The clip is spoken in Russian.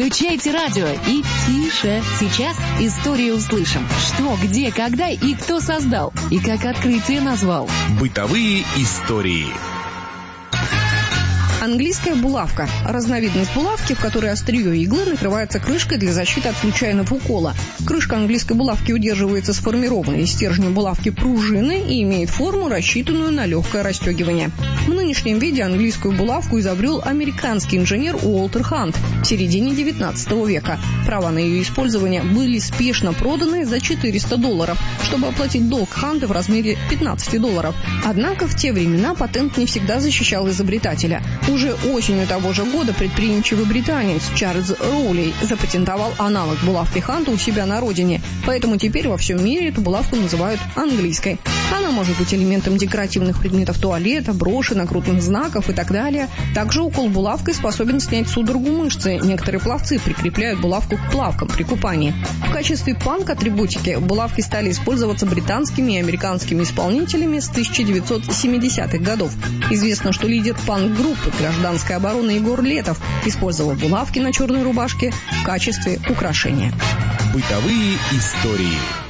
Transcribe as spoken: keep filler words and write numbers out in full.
Включайте радио и тише. Сейчас историю услышим. Что, где, когда и кто создал. И как открытие назвал. Бытовые истории. Английская булавка – разновидность булавки, в которой острие иглы накрывается крышкой для защиты от случайного укола. Крышка английской булавки удерживается сформированной из стержня булавки пружины и имеет форму, рассчитанную на легкое расстегивание. В нынешнем виде английскую булавку изобрел американский инженер Уолтер Хант в середине девятнадцатого века. Права на ее использование были спешно проданы за четыреста долларов, чтобы оплатить долг Ханта в размере пятнадцать долларов. Однако в те времена патент не всегда защищал изобретателя. Уже осенью того же года предприимчивый британец Чарльз Роулей запатентовал аналог булавки Ханта у себя на родине, поэтому теперь во всем мире эту булавку называют английской. Она может быть элементом декоративных предметов туалета, броши, нагрудных знаков и так далее. Также укол булавкой способен снять судорогу мышцы. Некоторые пловцы прикрепляют булавку к плавкам при купании. В качестве панк-атрибутики булавки стали использоваться британскими и американскими исполнителями с тысяча девятьсот семидесятых годов. Известно, что лидер панк-группы гражданской обороны Егор Летов использовал булавки на черной рубашке в качестве украшения. Бытовые истории.